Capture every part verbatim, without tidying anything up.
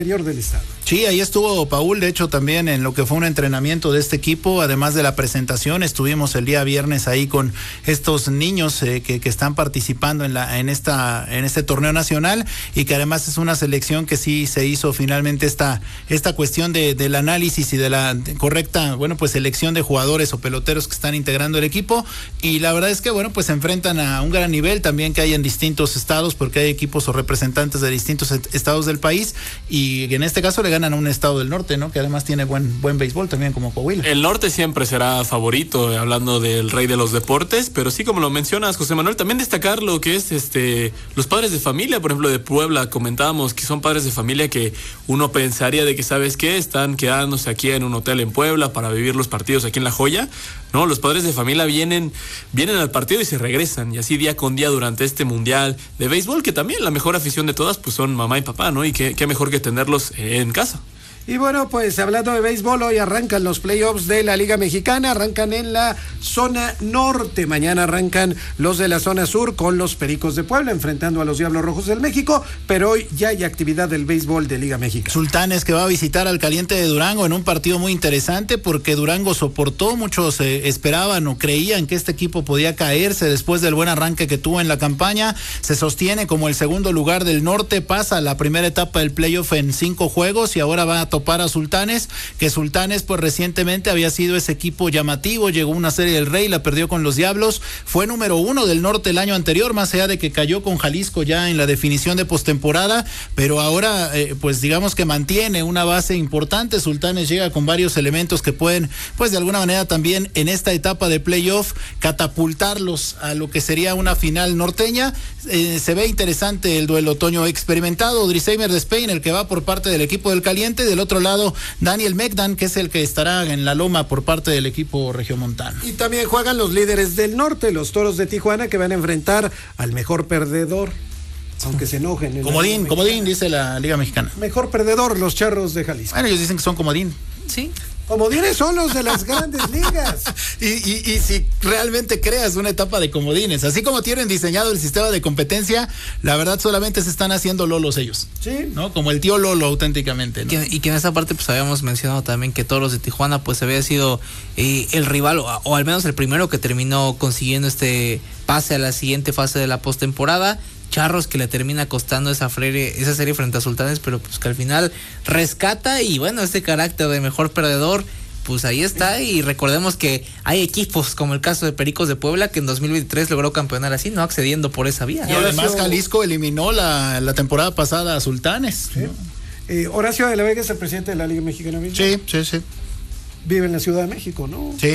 Del estado. Sí, ahí estuvo Paul, de hecho también en lo que fue un entrenamiento de este equipo, además de la presentación, estuvimos el día viernes ahí con estos niños eh, que, que están participando en la en esta en este torneo nacional y que además es una selección que sí se hizo finalmente esta esta cuestión de del análisis y de la correcta, bueno, pues selección de jugadores o peloteros que están integrando el equipo, y la verdad es que bueno, pues se enfrentan a un gran nivel también que hay en distintos estados, porque hay equipos o representantes de distintos estados del país, y Y en este caso le ganan a un estado del norte, ¿no? Que además tiene buen buen béisbol también, como Coahuila. El norte siempre será favorito, hablando del rey de los deportes, pero sí, como lo mencionas, José Manuel, también destacar lo que es este los padres de familia, por ejemplo, de Puebla. Comentábamos que son padres de familia que uno pensaría de que, ¿sabes qué? Están quedándose aquí en un hotel en Puebla para vivir los partidos aquí en La Joya. No, los padres de familia vienen, vienen al partido y se regresan, y así día con día durante este mundial de béisbol, que también la mejor afición de todas pues son mamá y papá, ¿no? Y qué, qué mejor que tenerlos en casa. Y bueno, pues hablando de béisbol, hoy arrancan los playoffs de la Liga Mexicana, arrancan en la zona norte, mañana arrancan los de la zona sur con los Pericos de Puebla, enfrentando a los Diablos Rojos del México, pero hoy ya hay actividad del béisbol de Liga Mexicana. Sultanes que va a visitar al Caliente de Durango en un partido muy interesante, porque Durango soportó, muchos eh, esperaban o creían que este equipo podía caerse después del buen arranque que tuvo en la campaña, se sostiene como el segundo lugar del norte, pasa la primera etapa del playoff en cinco juegos y ahora va a topar a Sultanes, que Sultanes pues recientemente había sido ese equipo llamativo, llegó una serie del Rey, la perdió con los Diablos, fue número uno del norte el año anterior, más allá de que cayó con Jalisco ya en la definición de postemporada, pero ahora eh, pues digamos que mantiene una base importante. Sultanes llega con varios elementos que pueden pues de alguna manera también en esta etapa de playoff catapultarlos a lo que sería una final norteña. Eh, se ve interesante el duelo otoño experimentado, Driseimer de Spain, el que va por parte del equipo del Caliente, del otro lado Daniel Megdan, que es el que estará en la loma por parte del equipo regiomontano. Y también juegan los líderes del norte, los Toros de Tijuana, que van a enfrentar al mejor perdedor, aunque se enojen. En comodín, comodín, dice la Liga Mexicana. Mejor perdedor, los Charros de Jalisco. Bueno, ellos dicen que son comodín. Sí. Comodines son los de las grandes ligas. y, y, y si realmente creas una etapa de comodines, así como tienen diseñado el sistema de competencia, la verdad solamente se están haciendo lolos ellos. Sí. ¿No? Como el tío Lolo auténticamente, ¿no? Que, y que en esa parte pues habíamos mencionado también que Toros de Tijuana pues había sido eh, el rival o, o al menos el primero que terminó consiguiendo este pase a la siguiente fase de la postemporada. Charros que le termina costando esa, serie, esa serie frente a Sultanes, pero pues que al final rescata, y bueno, este carácter de mejor perdedor, pues ahí está. Y recordemos que hay equipos como el caso de Pericos de Puebla, que en dos mil veintitrés logró campeonar así, no accediendo por esa vía. Y además Jalisco eliminó la, la temporada pasada a Sultanes. ¿Sí? ¿No? Eh, Horacio de la Vega es el presidente de la Liga Mexicana. Sí, sí, sí. Vive en la Ciudad de México, ¿no? Sí.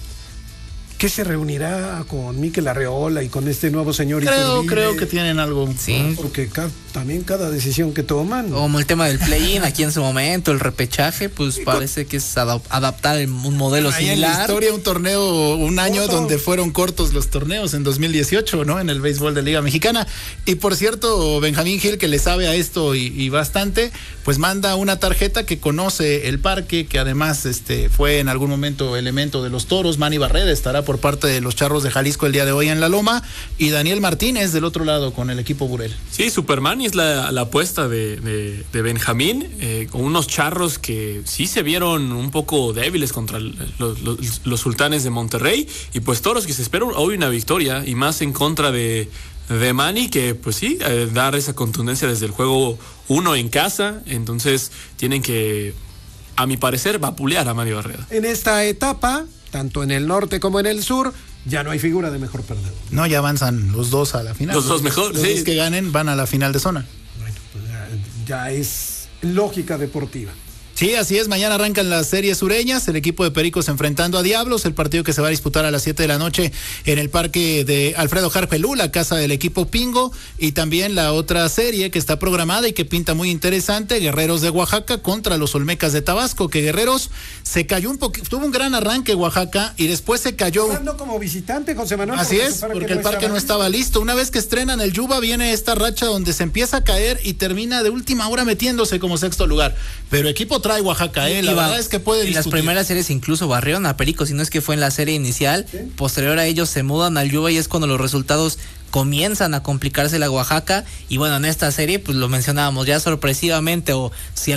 ¿Qué se reunirá con Mikel Arreola y con este nuevo señor? Creo, creo que tienen algo. Sí. Porque ca- también cada decisión que toman. Como el tema del play-in aquí en su momento, el repechaje, pues parece con... que es adap- adaptar un modelo ahí similar. En la historia, un torneo, un año Corto. donde fueron cortos los torneos en dos mil dieciocho, ¿no? En el béisbol de Liga Mexicana. Y por cierto, Benjamín Gil, que le sabe a esto y, y bastante, pues manda una tarjeta que conoce el parque, que además este fue en algún momento elemento de los Toros. Manny Barreda estará por parte de los Charros de Jalisco el día de hoy en la Loma, y Daniel Martínez del otro lado con el equipo Burel. Sí, Superman, y es la, la apuesta de, de, de Benjamín, eh, con unos Charros que sí se vieron un poco débiles contra los, los, los Sultanes de Monterrey, y pues Toros que se espera hoy una victoria, y más en contra de, de Manny, que pues sí, eh, dar esa contundencia desde el juego uno en casa. Entonces tienen que, a mi parecer, vapulear a Manny Barreda. En esta etapa, tanto en el norte como en el sur, ya no hay figura de mejor perdedor. No, ya avanzan los dos a la final. Los dos mejor, los sí. dos que ganen van a la final de zona. Bueno, pues ya, ya es lógica deportiva. Sí, así es, mañana arrancan las series sureñas, el equipo de Pericos enfrentando a Diablos, el partido que se va a disputar a las siete de la noche en el parque de Alfredo Harpelú, la casa del equipo Pingo, y también la otra serie que está programada y que pinta muy interesante, Guerreros de Oaxaca contra los Olmecas de Tabasco, que Guerreros se cayó un poquito, tuvo un gran arranque Oaxaca y después se cayó. Jugando como visitante, José Manuel. Así es, porque el parque no estaba listo. Una vez que estrenan el Yuba, viene esta racha donde se empieza a caer y termina de última hora metiéndose como sexto lugar. Pero equipo trae Oaxaca, ¿eh? La Iba, verdad es que puede en discutir. las primeras series incluso barrieron a Pericos, si no es que fue en la serie inicial. ¿Sí? Posterior a ellos se mudan al Yuba y es cuando los resultados comienzan a complicarse la Oaxaca y bueno, en esta serie pues lo mencionábamos ya sorpresivamente o si